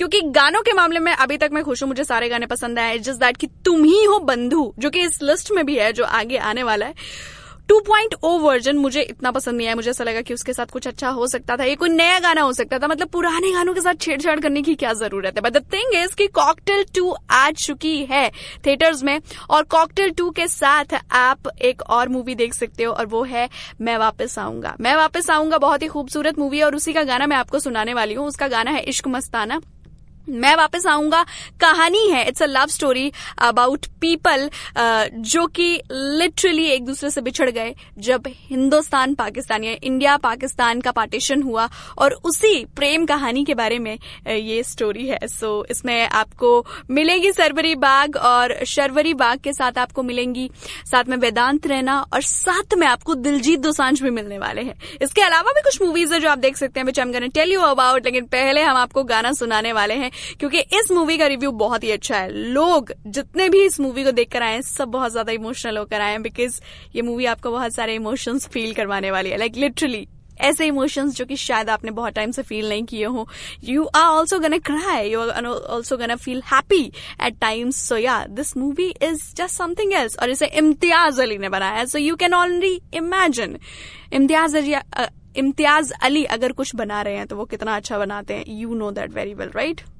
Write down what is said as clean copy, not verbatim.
क्योंकि गानों के मामले में अभी तक मैं खुश हूं, मुझे सारे गाने पसंद आए। जस्ट दैट कि तुम ही हो बंधु, जो कि इस लिस्ट में भी है, जो आगे आने वाला है। 2.0 वर्जन मुझे इतना पसंद नहीं आया। मुझे ऐसा लगा कि उसके साथ कुछ अच्छा हो सकता था, ये कोई नया गाना हो सकता था। मतलब पुराने गानों के साथ छेड़छाड़ करने की क्या जरूरत है। बट द थिंग इज कि कॉकटेल 2 आ चुकी है थिएटर्स में, और कॉकटेल 2 के साथ आप एक और मूवी देख सकते हो, और वो है मैं वापस आऊंगा। मैं वापस आऊंगा बहुत ही खूबसूरत मूवी है, और उसी का गाना मैं आपको सुनाने वाली हूँ। उसका गाना है इश्क मस्ताना। मैं वापस आऊंगा कहानी है, it's a love story about people जो कि लिटरली एक दूसरे से बिछड़ गए जब हिंदुस्तान पाकिस्तान या इंडिया पाकिस्तान का पार्टीशन हुआ, और उसी प्रेम कहानी के बारे में ये स्टोरी है। सो इसमें आपको मिलेगी सरवरी बाग, और शर्वरी बाग के साथ आपको मिलेंगी साथ में वेदांत रैना, और साथ में आपको दिलजीत दोसांझ भी मिलने वाले हैं। इसके अलावा भी कुछ मूवीज है जो आप देख सकते हैं, विच I am gonna tell you about. लेकिन पहले हम आपको गाना सुनाने वाले हैं, क्योंकि इस मूवी का रिव्यू बहुत ही अच्छा है। लोग जितने भी इस मूवी को देखकर आए सब बहुत ज्यादा इमोशनल होकर आए हैं, बिकॉज ये मूवी आपको बहुत सारे इमोशंस फील करवाने वाली है। लाइक लिटरली ऐसे इमोशंस जो कि शायद आपने बहुत टाइम से फील नहीं किए हो। यू आर ऑल्सो गना क्राई, यू आर ऑल्सो गना फील हैप्पी एट टाइम्स। सो या this movie is just something else, और इसे इम्तियाज अली ने बनाया है। So you can already imagine Imtiaz Ali अगर कुछ बना रहे हैं तो वो कितना अच्छा बनाते हैं। You know that very well, right?